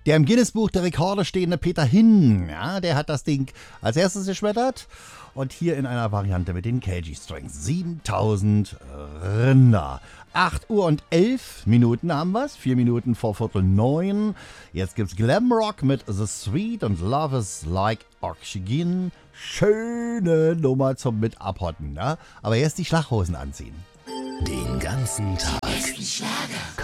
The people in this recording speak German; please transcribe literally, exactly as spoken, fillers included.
Der im Guinness-Buch der Rekorde stehende Peter Hin, ja, der hat das Ding als erstes geschmettert. Und hier in einer Variante mit den K G-Strings. siebentausend Rinder. acht Uhr und elf Minuten haben wir's. vier Minuten vor Viertel neun. Jetzt gibt's Glamrock mit The Sweet und Love is Like Oxygen. Schöne Nummer zum mit abhotten, ne? Aber erst die Schlaghosen anziehen. Den ganzen Tag